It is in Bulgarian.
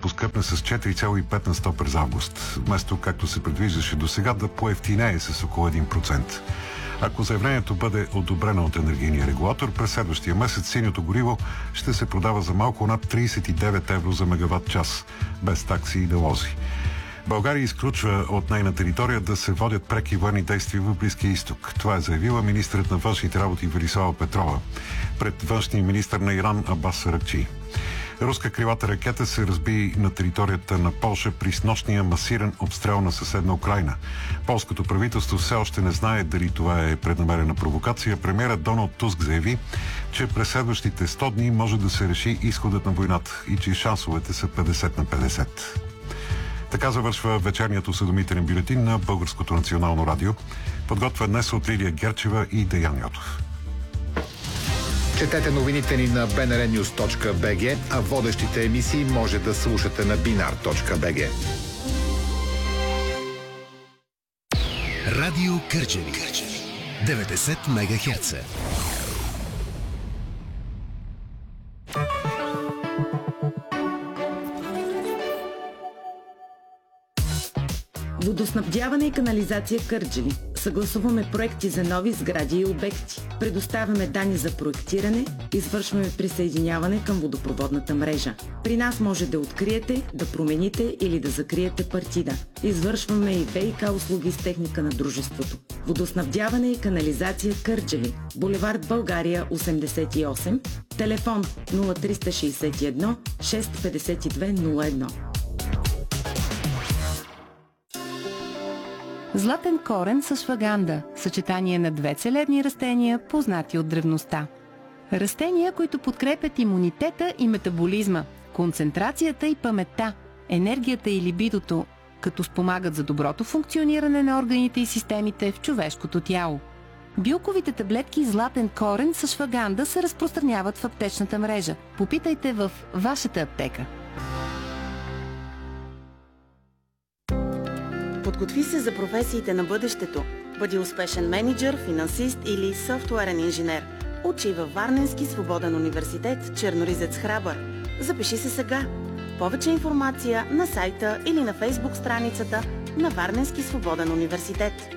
поскъпне с 4,5 на 100 през август, вместо както се предвиждаше до сега да поевтинее с около 1%. Ако заявлението бъде одобрено от енергийния регулатор, през следващия месец синьото гориво ще се продава за малко над 39 евро за мегаватт час, без такси и налози. България изключва от нейна територия да се водят преки военни действия в Близкия изток. Това е заявила министърът на външните работи Велислава Петрова пред външния министър на Иран Абас Аракчи. Руска крилата ракета се разби на територията на Полша при снощния масиран обстрел на съседна Украйна. Полското правителство все още не знае дали това е преднамерена провокация. Премиерът Доналд Туск заяви, че през следващите 100 дни може да се реши изходът на войната и че шансовете са 50 на 50. Така завършва вечерният осведомителен бюлетин на Българското национално радио. Подготвя днес от Лилия Герчева и Деян Йотов. Четете новините ни на bnrnews.bg, а водещите емисии може да слушате на binar.bg. Радио Кърджали 90 МГц. Водоснабдяване и канализация Кърджали. Съгласуваме проекти за нови сгради и обекти. Предоставяме данни за проектиране, извършваме присъединяване към водопроводната мрежа. При нас може да откриете, да промените или да закриете партида. Извършваме и ВиК услуги с техника на дружеството. Водоснабдяване и канализация Кърджали. Булевард България 88. Телефон 0361 652 01. Златен корен с шваганда – съчетание на две целебни растения, познати от древността. Растения, които подкрепят имунитета и метаболизма, концентрацията и паметта, енергията и либидото, като спомагат за доброто функциониране на органите и системите в човешкото тяло. Билковите таблетки Златен корен с шваганда се разпространяват в аптечната мрежа. Попитайте в вашата аптека. Подготви се за професиите на бъдещето. Бъди успешен мениджър, финансист или софтуерен инженер. Учи във Варненски свободен университет Черноризец Храбър. Запиши се сега. Повече информация на сайта или на фейсбук страницата на Варненски свободен университет.